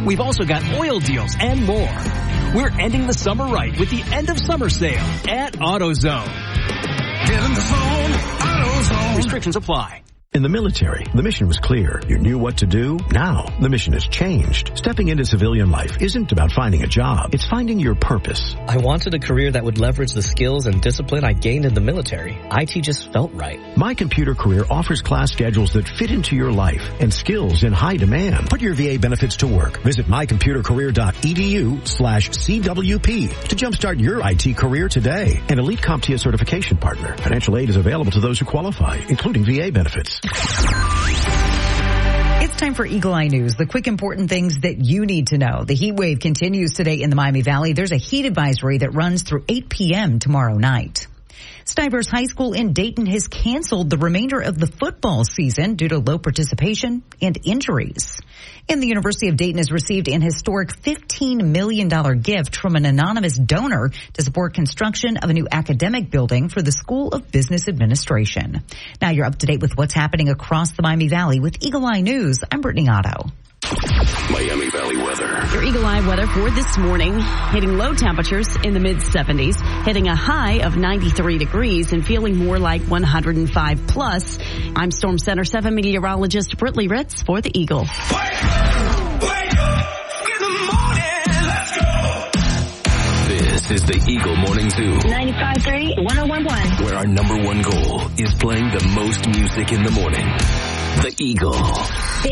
We've also got oil deals and more. We're ending the summer right with the end of summer sale at AutoZone. Get in the zone, AutoZone. Restrictions apply. In the military, the mission was clear. You knew what to do. Now, the mission has changed. Stepping into civilian life isn't about finding a job. It's finding your purpose. I wanted a career that would leverage the skills and discipline I gained in the military. IT just felt right. My Computer Career offers class schedules that fit into your life and skills in high demand. Put your VA benefits to work. Visit mycomputercareer.edu/CWP to jumpstart your IT career today. An elite CompTIA certification partner. Financial aid is available to those who qualify, including VA benefits. It's time for Eagle Eye News, the quick important things that you need to know. The heat wave continues today in the Miami Valley. There's a heat advisory that runs through 8 p.m. tomorrow night. Stivers High School in Dayton has canceled the remainder of the football season due to low participation and injuries. And the University of Dayton has received an historic $15 million gift from an anonymous donor to support construction of a new academic building for the School of Business Administration. Now you're up to date with what's happening across the Miami Valley with Eagle Eye News. I'm Brittany Otto. Miami Valley weather. Your Eagle Eye weather for this morning, hitting low temperatures in the mid-70s, hitting a high of 93 degrees and feeling more like 105 plus. I'm Storm Center 7 meteorologist Brittany Ritz for the Eagle. Wake up in the morning, let's go. This is the Eagle Morning Zoo. 95.3, 101.1. Where our number one goal is playing the most music in the morning. The Eagle.